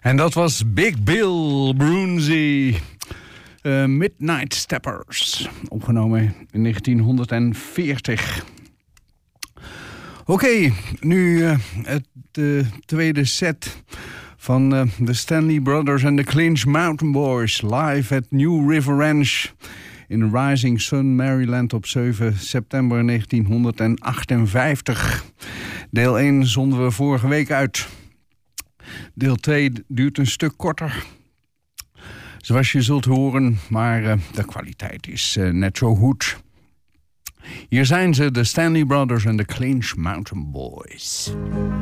En dat was Big Bill Broonzy. Midnight Steppers. Opgenomen in 1940. Oké, nu de tweede set van de Stanley Brothers en de Clinch Mountain Boys. Live at New River Ranch in Rising Sun, Maryland op 7 september 1958. Deel 1 zonden we vorige week uit. Deel 2 duurt een stuk korter, zoals je zult horen, maar de kwaliteit is net zo goed. Hier zijn ze, de Stanley Brothers en de Clinch Mountain Boys.